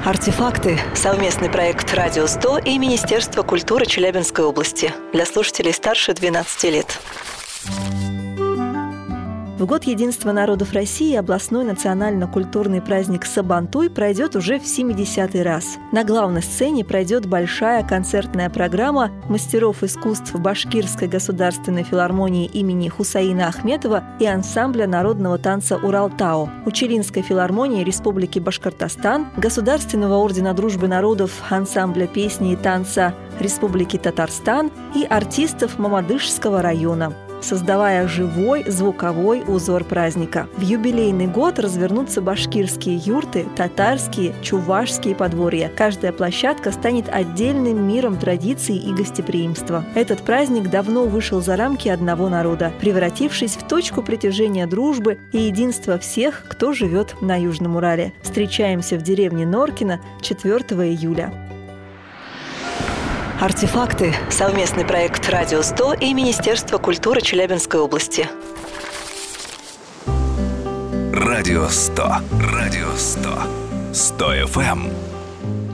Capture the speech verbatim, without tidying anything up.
Артефакты – совместный проект «Радио сто» и Министерства культуры Челябинской области для слушателей старше двенадцати лет. В год единства народов России областной национально-культурный праздник Сабантуй пройдет уже в семидесятый раз. На главной сцене пройдет большая концертная программа мастеров искусств Башкирской государственной филармонии имени Хусаина Ахметова и ансамбля народного танца «Уралтау», Учелинской филармонии Республики Башкортостан, Государственного ордена дружбы народов ансамбля песни и танца Республики Татарстан и артистов Мамадышского района, создавая живой звуковой узор праздника. В юбилейный год развернутся башкирские юрты, татарские, чувашские подворья. Каждая площадка станет отдельным миром традиций и гостеприимства. Этот праздник давно вышел за рамки одного народа, превратившись в точку притяжения дружбы и единства всех, кто живет на Южном Урале. Встречаемся в деревне Норкино четвёртого июля. Артефакты – совместный проект «Радио сто» и Министерства культуры Челябинской области. Радио сто. Радио сто. сто эф эм.